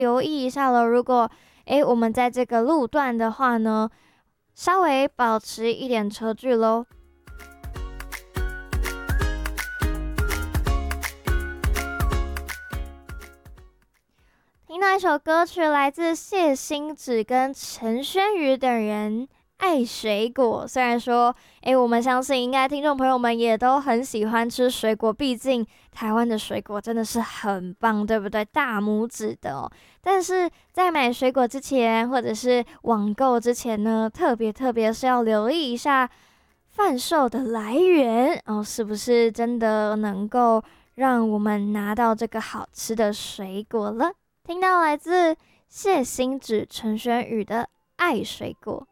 留意一下了。如果我们在这个路段的话呢，稍微保持一点车距咯。听到一首歌曲，来自谢欣芷跟陈轩宇等人，爱水果。虽然说，我们相信应该听众朋友们也都很喜欢吃水果，毕竟台湾的水果真的是很棒，对不对？大拇指的哦。但是在买水果之前，或者是网购之前呢，特别是要留意一下贩售的来源哦，是不是真的能够让我们拿到这个好吃的水果了？听到来自谢欣芷、陈轩宇的《爱水果》。